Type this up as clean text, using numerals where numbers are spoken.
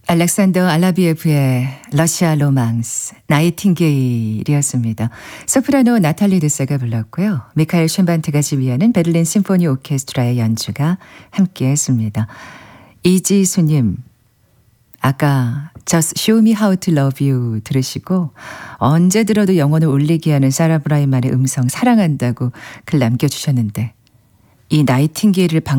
알렉산더 알라비에프의 러시아 로망스, 나이팅게일이었습니다. 소프라노 나탈리 드세가 불렀고요. 미카엘 쉔반트가 지휘하는 베를린 심포니 오케스트라의 연주가 함께했습니다. 이지수님, 아까 Just Show Me How to Love You 들으시고 언제 들어도 영혼을 울리게 하는 사라 브라이만의 음성 사랑한다고 글 남겨주셨는데 이 나이팅게일을